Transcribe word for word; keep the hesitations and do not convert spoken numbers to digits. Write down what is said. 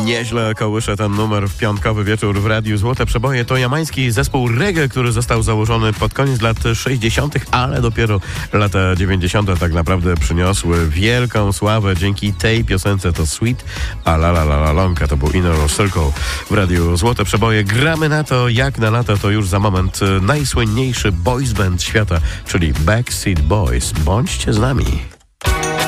Nieźle kołysze ten numer w piątkowy wieczór w Radiu Złote Przeboje. To jamański zespół reggae, który został założony pod koniec lat sześćdziesiątych, ale dopiero lata dziewięćdziesiąte tak naprawdę przyniosły wielką sławę dzięki tej piosence. To Sweet, a la la la la longa to był Inner Circle. W Radiu Złote Przeboje gramy na to, jak na lata to już za moment najsłynniejszy boys band świata, czyli Backstreet Boys. Bądźcie z nami.